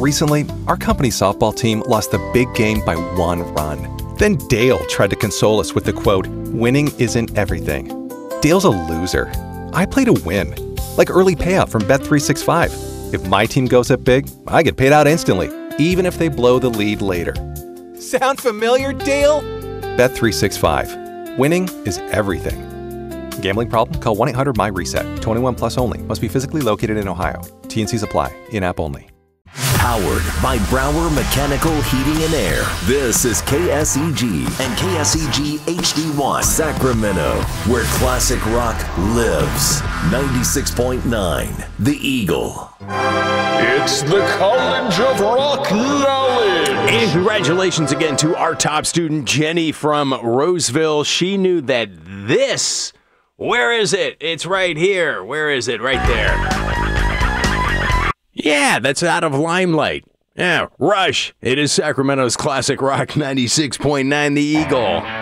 Recently, our company's softball team lost the big game by 1 run. Then Dale tried to console us with the quote, "Winning isn't everything." Dale's a loser. I play to win. Like early payout from Bet365. If my team goes up big, I get paid out instantly, even if they blow the lead later. Sound familiar, Dale? Bet365. Winning is everything. Gambling problem? Call 1-800-MY-RESET. 21 plus only. Must be physically located in Ohio. T&Cs apply. In-app only. Powered by Brower Mechanical Heating and Air. This is KSEG and KSEG HD1 Sacramento, where classic rock lives. 96.9 The Eagle. It's the College of Rock Knowledge. And congratulations again to our top student, Jenny from Roseville. She knew that this, where is it? It's right here. Where is it? Right there. Yeah, that's out of Limelight. Yeah, Rush. It is Sacramento's classic rock 96.9 The Eagle.